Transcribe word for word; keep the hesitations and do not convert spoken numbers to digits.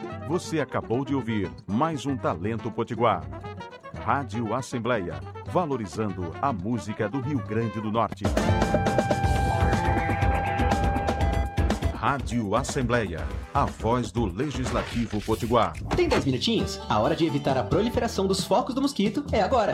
Você acabou de ouvir mais um Talento Potiguar. Rádio Assembleia, valorizando a música do Rio Grande do Norte. Rádio Assembleia, a voz do Legislativo Potiguar. Tem dez minutinhos? A hora de evitar a proliferação dos focos do mosquito é agora.